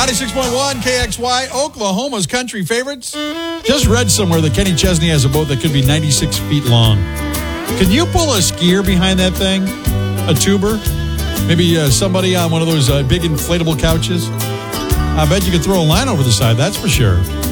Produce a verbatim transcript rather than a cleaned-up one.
ninety-six point one K X Y, Oklahoma's country favorites. Just read somewhere that Kenny Chesney has a boat that could be ninety-six feet long. Can you pull a skier behind that thing? A tuber? Maybe uh, somebody on one of those uh, big inflatable couches? I bet you could throw a line over the side, that's for sure.